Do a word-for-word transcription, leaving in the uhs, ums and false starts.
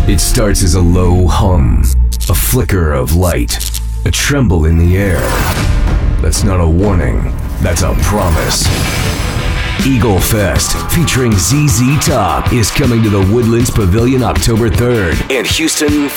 It starts as a low hum, a flicker of light, a tremble in the air. That's not a warning, that's a promise. Eagle Fest, featuring Z Z Top, is coming to the Woodlands Pavilion October third and Houston,